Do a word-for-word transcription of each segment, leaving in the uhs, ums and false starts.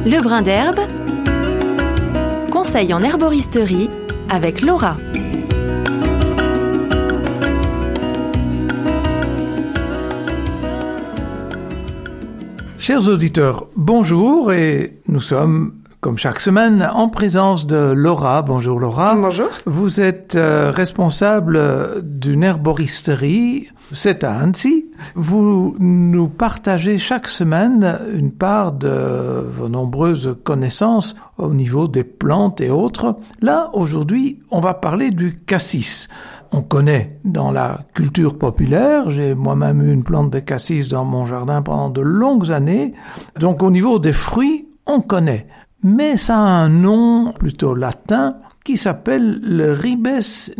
Le brin d'herbe, conseil en herboristerie avec Laura. Chers auditeurs, bonjour et nous sommes, comme chaque semaine, en présence de Laura. Bonjour Laura. Bonjour. Vous êtes euh, responsable d'une herboristerie, c'est à Annecy. Vous nous partagez chaque semaine une part de vos nombreuses connaissances au niveau des plantes et autres. Là, aujourd'hui, on va parler du cassis. On connaît dans la culture populaire, j'ai moi-même eu une plante de cassis dans mon jardin pendant de longues années. Donc au niveau des fruits, on connaît. Mais ça a un nom plutôt latin qui s'appelle le ribes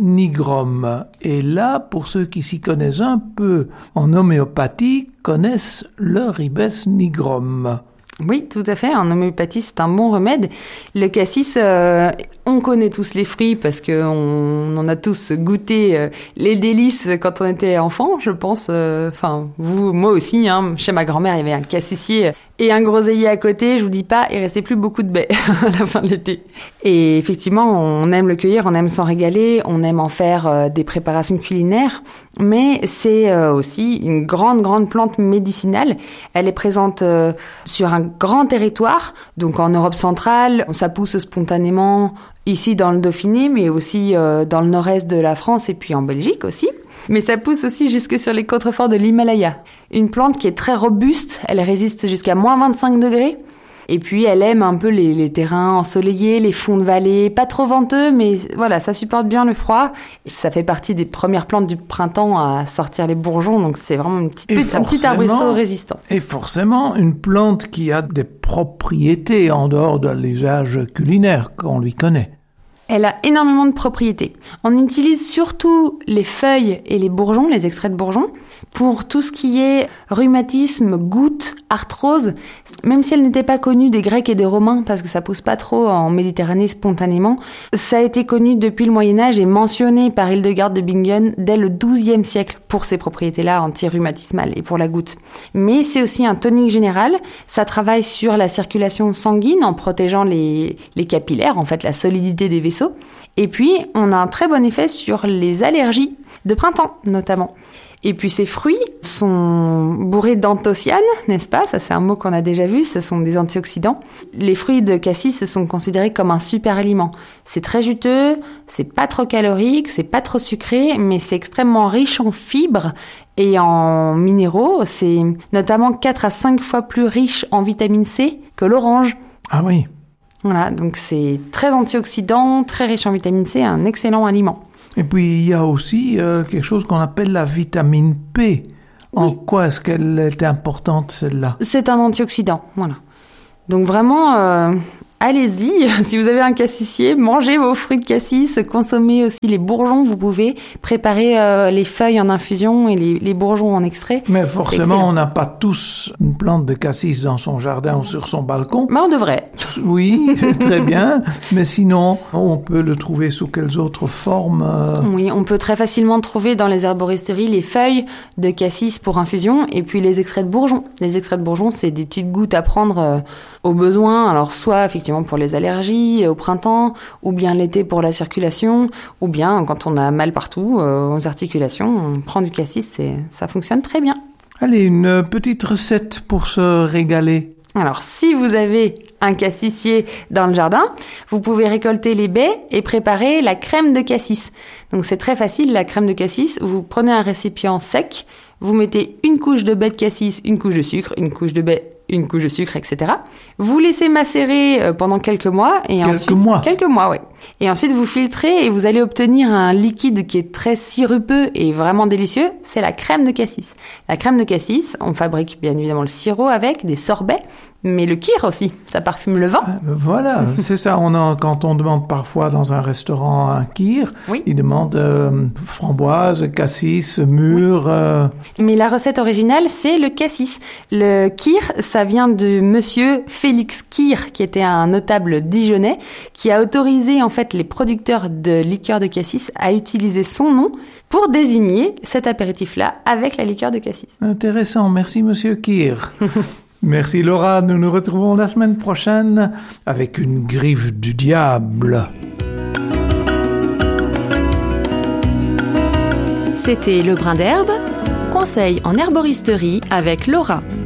nigrum. Et là, pour ceux qui s'y connaissent un peu en homéopathie, connaissent le ribes nigrum. Oui, tout à fait. En homéopathie, c'est un bon remède. Le cassis, euh, on connaît tous les fruits parce que on, on en a tous goûté euh, les délices quand on était enfant, je pense. Enfin, euh, vous, moi aussi. Hein, chez ma grand-mère, il y avait un cassissier et un groseillier à côté. Je vous dis pas, il restait plus beaucoup de baies à la fin de l'été. Et effectivement, on aime le cueillir, on aime s'en régaler, on aime en faire euh, des préparations culinaires. Mais c'est euh, aussi une grande, grande plante médicinale. Elle est présente euh, sur un grand territoire, donc en Europe centrale. Ça pousse spontanément ici dans le Dauphiné, mais aussi euh, dans le nord-est de la France et puis en Belgique aussi. Mais ça pousse aussi jusque sur les contreforts de l'Himalaya. Une plante qui est très robuste, elle résiste jusqu'à moins vingt-cinq degrés. Et puis, elle aime un peu les, les terrains ensoleillés, les fonds de vallée, pas trop venteux, mais voilà, ça supporte bien le froid. Ça fait partie des premières plantes du printemps à sortir les bourgeons, donc c'est vraiment une petite, un petit arbrisseau résistant. Et forcément, une plante qui a des propriétés en dehors de l'usage culinaire qu'on lui connaît. Elle a énormément de propriétés. On utilise surtout les feuilles et les bourgeons, les extraits de bourgeons, pour tout ce qui est rhumatisme, goutte, arthrose. Même si elle n'était pas connue des Grecs et des Romains, parce que ça pousse pas trop en Méditerranée spontanément, ça a été connu depuis le Moyen-Âge et mentionné par Hildegarde de Bingen dès le douzième siècle pour ces propriétés-là anti-rhumatismales et pour la goutte. Mais c'est aussi un tonique général. Ça travaille sur la circulation sanguine en protégeant les, les capillaires, en fait, la solidité des vaisseaux. Et puis, on a un très bon effet sur les allergies de printemps, notamment. Et puis, ces fruits sont bourrés d'anthocyanes, n'est-ce pas? Ça, c'est un mot qu'on a déjà vu. Ce sont des antioxydants. Les fruits de cassis sont considérés comme un super aliment. C'est très juteux, c'est pas trop calorique, c'est pas trop sucré, mais c'est extrêmement riche en fibres et en minéraux. C'est notamment quatre à cinq fois plus riche en vitamine C que l'orange. Ah oui. Voilà, donc c'est très antioxydant, très riche en vitamine C, un excellent aliment. Et puis il y a aussi euh, quelque chose qu'on appelle la vitamine P. En oui. Quoi est-ce qu'elle est importante, celle-là? C'est un antioxydant, voilà. Donc vraiment, euh, allez-y, si vous avez un cassissier, mangez vos fruits de cassis, consommez aussi les bourgeons, vous pouvez préparer euh, les feuilles en infusion et les, les bourgeons en extrait. Mais forcément, on n'a pas tous une plante de cassis dans son jardin ou sur son balcon. Mais on devrait. Oui, c'est très bien, mais sinon, on peut le trouver sous quelles autres formes euh... Oui, on peut très facilement trouver dans les herboristeries les feuilles de cassis pour infusion et puis les extraits de bourgeons. Les extraits de bourgeons, c'est des petites gouttes à prendre euh, au besoin, alors soit effectivement pour les allergies au printemps, ou bien l'été pour la circulation, ou bien quand on a mal partout euh, aux articulations, on prend du cassis, c'est, ça fonctionne très bien. Allez, une petite recette pour se régaler. Alors, si vous avez un cassissier dans le jardin, vous pouvez récolter les baies et préparer la crème de cassis. Donc, c'est très facile, la crème de cassis. Vous prenez un récipient sec, vous mettez une couche de baies de cassis, une couche de sucre, une couche de baies, une couche de sucre, et cetera. Vous laissez macérer pendant quelques mois. Et quelques ensuite, mois Quelques mois, oui. Et ensuite, vous filtrez et vous allez obtenir un liquide qui est très sirupeux et vraiment délicieux. C'est la crème de cassis. La crème de cassis, on fabrique bien évidemment le sirop avec, des sorbets, mais le kyr aussi, ça parfume le vin. Voilà, c'est ça. On a, quand on demande parfois dans un restaurant un kyr, oui. ils demandent euh, framboise, cassis, mûre. Oui. Euh... Mais la recette originale, c'est le cassis. Le kyr, ça vient de monsieur Félix Kyr, qui était un notable dijonnais, qui a autorisé en fait les producteurs de liqueur de cassis à utiliser son nom pour désigner cet apéritif-là avec la liqueur de cassis. Intéressant, merci monsieur Kyr. Merci Laura, nous nous retrouvons la semaine prochaine avec une griffe du diable. C'était Le Brin d'Herbe, conseil en herboristerie avec Laura.